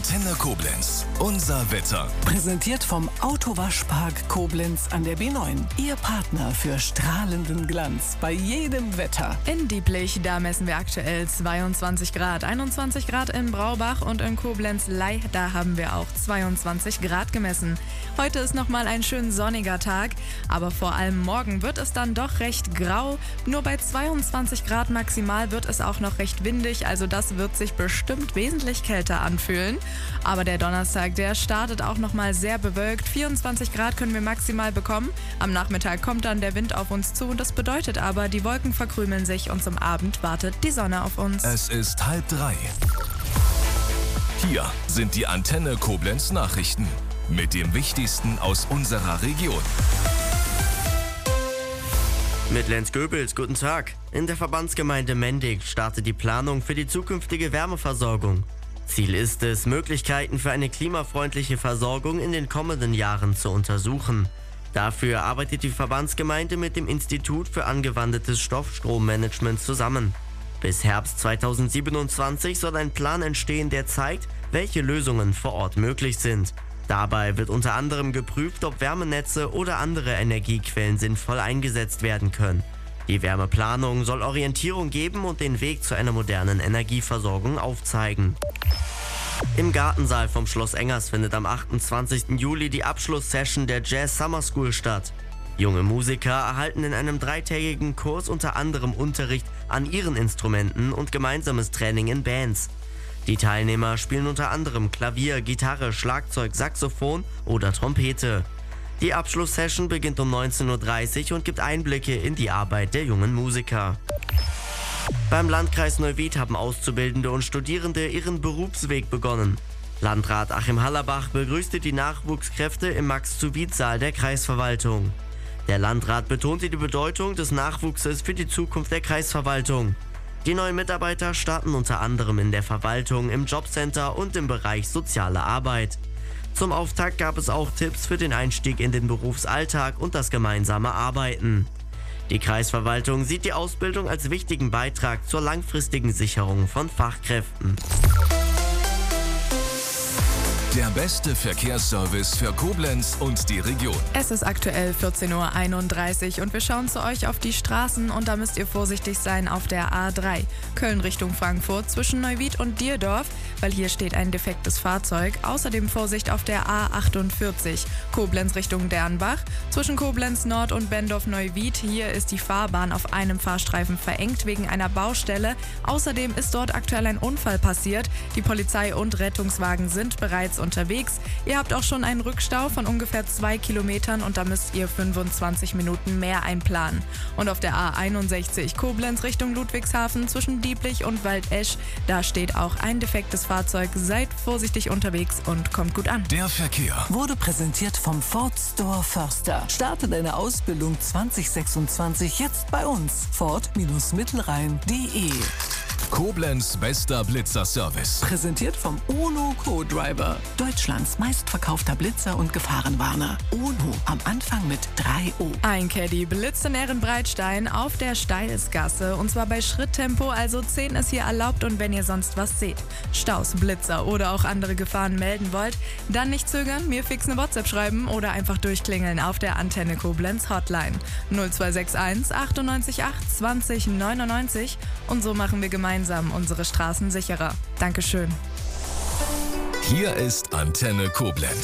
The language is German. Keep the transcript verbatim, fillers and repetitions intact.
Antenne Koblenz. Unser Wetter. Präsentiert vom Autowaschpark Koblenz an der B neun. Ihr Partner für strahlenden Glanz bei jedem Wetter. In Dieblich, da messen wir aktuell zweiundzwanzig Grad. einundzwanzig Grad in Braubach und in Koblenz-Ley, da haben wir auch zweiundzwanzig Grad gemessen. Heute ist nochmal ein schön sonniger Tag, aber vor allem morgen wird es dann doch recht grau. Nur bei zweiundzwanzig Grad maximal wird es auch noch recht windig, also das wird sich bestimmt wesentlich kälter anfühlen. Aber der Donnerstag, der startet auch nochmal sehr bewölkt. vierundzwanzig Grad können wir maximal bekommen. Am Nachmittag kommt dann der Wind auf uns zu und das bedeutet aber, die Wolken verkrümeln sich und zum Abend wartet die Sonne auf uns. Es ist halb drei. Hier sind die Antenne Koblenz Nachrichten mit dem Wichtigsten aus unserer Region. Mit Lenz Goebels, guten Tag. In der Verbandsgemeinde Mendig startet die Planung für die zukünftige Wärmeversorgung. Ziel ist es, Möglichkeiten für eine klimafreundliche Versorgung in den kommenden Jahren zu untersuchen. Dafür arbeitet die Verbandsgemeinde mit dem Institut für angewandtes Stoffstrommanagement zusammen. Bis Herbst zweitausendsiebenundzwanzig soll ein Plan entstehen, der zeigt, welche Lösungen vor Ort möglich sind. Dabei wird unter anderem geprüft, ob Wärmenetze oder andere Energiequellen sinnvoll eingesetzt werden können. Die Wärmeplanung soll Orientierung geben und den Weg zu einer modernen Energieversorgung aufzeigen. Im Gartensaal vom Schloss Engers findet am achtundzwanzigsten Juli die Abschlusssession der Jazz Summer School statt. Junge Musiker erhalten in einem dreitägigen Kurs unter anderem Unterricht an ihren Instrumenten und gemeinsames Training in Bands. Die Teilnehmer spielen unter anderem Klavier, Gitarre, Schlagzeug, Saxophon oder Trompete. Die Abschlusssession beginnt um neunzehn Uhr dreißig und gibt Einblicke in die Arbeit der jungen Musiker. Beim Landkreis Neuwied haben Auszubildende und Studierende ihren Berufsweg begonnen. Landrat Achim Hallerbach begrüßte die Nachwuchskräfte im Max-zu-Wied-Saal der Kreisverwaltung. Der Landrat betonte die Bedeutung des Nachwuchses für die Zukunft der Kreisverwaltung. Die neuen Mitarbeiter starten unter anderem in der Verwaltung, im Jobcenter und im Bereich soziale Arbeit. Zum Auftakt gab es auch Tipps für den Einstieg in den Berufsalltag und das gemeinsame Arbeiten. Die Kreisverwaltung sieht die Ausbildung als wichtigen Beitrag zur langfristigen Sicherung von Fachkräften. Der beste Verkehrsservice für Koblenz und die Region. Es ist aktuell vierzehn Uhr einunddreißig und wir schauen zu euch auf die Straßen und da müsst ihr vorsichtig sein auf der A drei. Köln Richtung Frankfurt zwischen Neuwied und Dierdorf, weil hier steht ein defektes Fahrzeug. Außerdem Vorsicht auf der A achtundvierzig. Koblenz Richtung Dernbach. Zwischen Koblenz Nord und Bendorf-Neuwied. Hier ist die Fahrbahn auf einem Fahrstreifen verengt wegen einer Baustelle. Außerdem ist dort aktuell ein Unfall passiert. Die Polizei und Rettungswagen sind bereits unterwegs. Ihr habt auch schon einen Rückstau von ungefähr zwei Kilometern und da müsst ihr fünfundzwanzig Minuten mehr einplanen. Und auf der A einundsechzig Koblenz Richtung Ludwigshafen zwischen Dieblich und Waldesch, da steht auch ein defektes Fahrzeug. Seid vorsichtig unterwegs und kommt gut an. Der Verkehr Wurde präsentiert vom Ford Store Förster. Starte deine Ausbildung zwanzig sechsundzwanzig jetzt bei uns. Ford-Mittelrhein punkt de. Koblenz bester Blitzerservice. Präsentiert vom UNO Co-Driver. Deutschlands meistverkaufter Blitzer und Gefahrenwarner. UNO am Anfang mit drei O. Ein Caddy blitzt in Ehrenbreitstein auf der Steilsgasse und zwar bei Schritttempo, also zehn ist hier erlaubt und wenn ihr sonst was seht, Staus, Blitzer oder auch andere Gefahren melden wollt, dann nicht zögern, mir fix eine WhatsApp schreiben oder einfach durchklingeln auf der Antenne Koblenz Hotline null zwei sechs eins achtundneunzig acht zwanzig neunundneunzig und so machen wir gemeinsam unsere Straßen sicherer. Dankeschön. Hier ist Antenne Koblenz.